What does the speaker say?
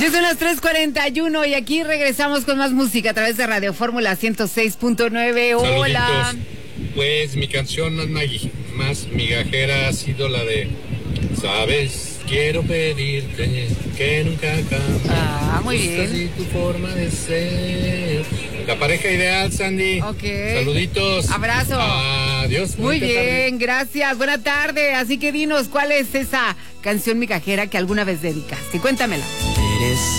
Ya son las 3:41 y aquí regresamos con más música a través de Radio Fórmula 106.9. Hola. Saluditos. Pues mi canción más migajera ha sido la de ¿sabes? Quiero pedirte que nunca cambies. Muy bien. Así tu forma de ser. La pareja ideal, Sandy. Ok. Saluditos. Abrazo. Adiós. Muy bien, tarde. gracias. Buena tarde. Así que dinos, ¿cuál es esa canción migajera que alguna vez dedicaste? Cuéntamela. Eres